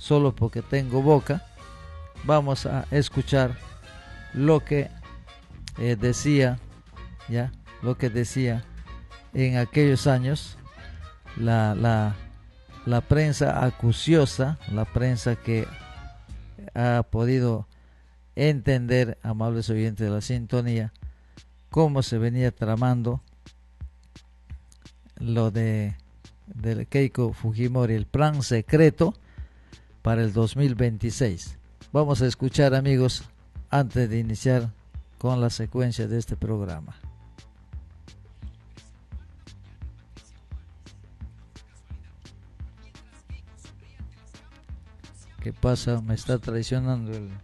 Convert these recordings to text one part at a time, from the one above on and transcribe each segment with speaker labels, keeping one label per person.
Speaker 1: solo porque tengo boca, vamos a escuchar lo que decía, ya, lo que decía en aquellos años la prensa acuciosa, la prensa que ha podido entender, amables oyentes de la sintonía, cómo se venía tramando lo de Keiko Fujimori, el plan secreto para el 2026. Vamos a escuchar, amigos, antes de iniciar con la secuencia de este programa. ¿Qué pasa? Me está traicionando el...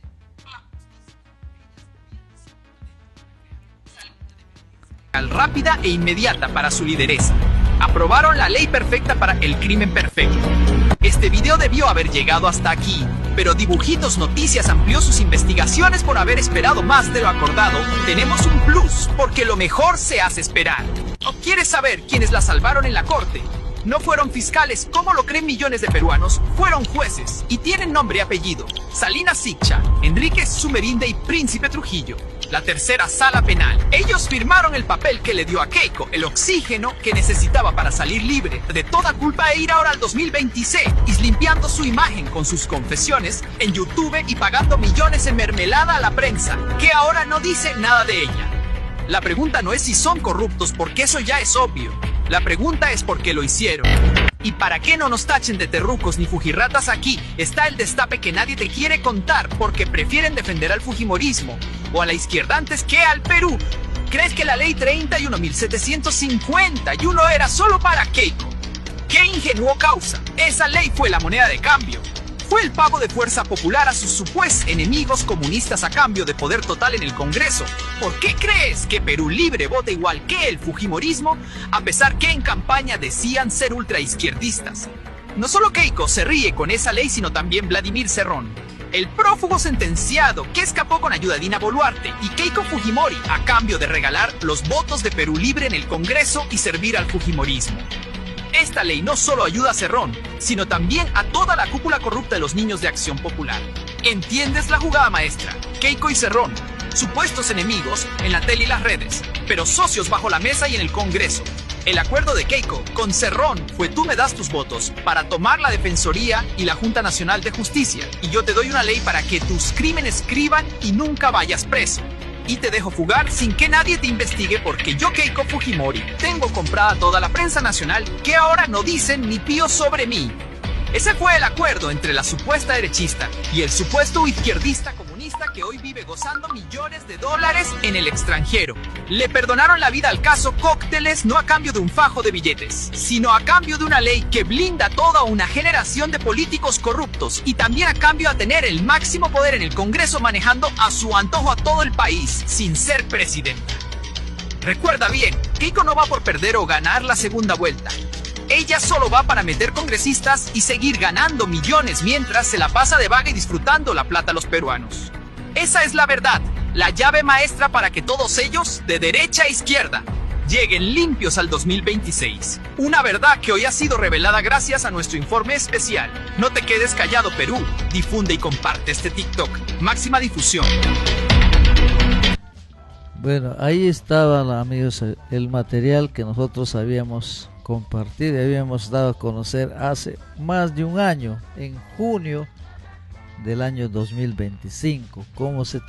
Speaker 2: rápida e inmediata para su lideresa. Aprobaron la ley perfecta para el crimen perfecto. Este video debió haber llegado hasta aquí, pero Dibujitos Noticias amplió sus investigaciones por haber esperado más de lo acordado. Tenemos un plus, porque lo mejor se hace esperar. ¿O quieres saber quiénes la salvaron en la corte? No fueron fiscales, como lo creen millones de peruanos, fueron jueces, y tienen nombre y apellido: Salinas Siccha, Enríquez Sumerinde y Príncipe Trujillo. La tercera sala penal. Ellos firmaron el papel que le dio a Keiko el oxígeno que necesitaba para salir libre de toda culpa e ir ahora al 2026, y limpiando su imagen con sus confesiones en YouTube y pagando millones en mermelada a la prensa, que ahora no dice nada de ella. La pregunta no es si son corruptos, porque eso ya es obvio. La pregunta es por qué lo hicieron. Y para que no nos tachen de terrucos ni fujirratas, aquí está el destape que nadie te quiere contar, porque prefieren defender al fujimorismo o a la izquierda antes que al Perú. ¿Crees que la ley 31.751 era solo para Keiko? ¡Qué ingenuo causa! Esa ley fue la moneda de cambio. Fue el pago de fuerza popular a sus supuestos enemigos comunistas a cambio de poder total en el Congreso. ¿Por qué crees que Perú Libre vota igual que el fujimorismo, a pesar que en campaña decían ser ultraizquierdistas? No solo Keiko se ríe con esa ley, sino también Vladimir Cerrón, el prófugo sentenciado que escapó con ayuda de Dina Boluarte, y Keiko Fujimori a cambio de regalar los votos de Perú Libre en el Congreso y servir al fujimorismo. Esta ley no solo ayuda a Cerrón, sino también a toda la cúpula corrupta de los niños de Acción Popular. ¿Entiendes la jugada maestra? Keiko y Cerrón, supuestos enemigos en la tele y las redes, pero socios bajo la mesa y en el Congreso. El acuerdo de Keiko con Cerrón fue: tú me das tus votos para tomar la Defensoría y la Junta Nacional de Justicia, y yo te doy una ley para que tus crímenes escriban y nunca vayas preso. Y te dejo fugar sin que nadie te investigue, porque yo, Keiko Fujimori, tengo comprada toda la prensa nacional, que ahora no dicen ni pío sobre mí. Ese fue el acuerdo entre la supuesta derechista y el supuesto izquierdista comunista que hoy vive gozando millones de dólares en el extranjero. Le perdonaron la vida al caso Cócteles, no a cambio de un fajo de billetes, sino a cambio de una ley que blinda a toda una generación de políticos corruptos, y también a cambio a tener el máximo poder en el Congreso, manejando a su antojo a todo el país sin ser presidenta. Recuerda bien, Keiko no va por perder o ganar la segunda vuelta. Ella solo va para meter congresistas y seguir ganando millones mientras se la pasa de vaga y disfrutando la plata a los peruanos. Esa es la verdad, la llave maestra para que todos ellos, de derecha a izquierda, lleguen limpios al 2026. Una verdad que hoy ha sido revelada gracias a nuestro informe especial. No te quedes callado, Perú. Difunde y comparte este TikTok. Máxima difusión.
Speaker 1: Bueno, ahí estaba, amigos, el material que nosotros habíamos compartido y habíamos dado a conocer hace más de un año, en junio del año 2025, cómo se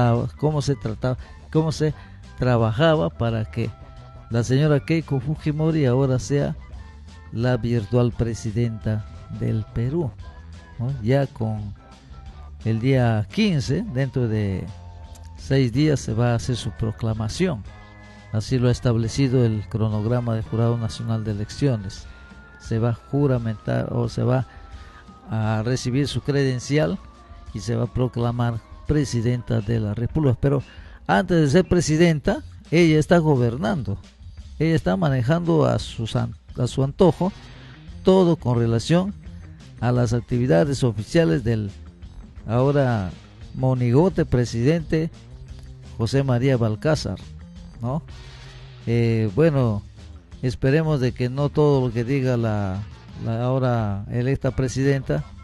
Speaker 1: trabajaba para que la señora Keiko Fujimori ahora sea la virtual presidenta del Perú, ¿no? Ya con el día 15, dentro de 6 días, se va a hacer su proclamación. Así lo ha establecido el cronograma del Jurado Nacional de Elecciones. Se va a juramentar, o se va a recibir su credencial y se va a proclamar presidenta de la República. Pero antes de ser presidenta, ella está gobernando. Ella está manejando a su antojo todo con relación a las actividades oficiales del ahora monigote presidente José María Balcázar, ¿no? Bueno, esperemos de que no todo lo que diga la ahora electa presidenta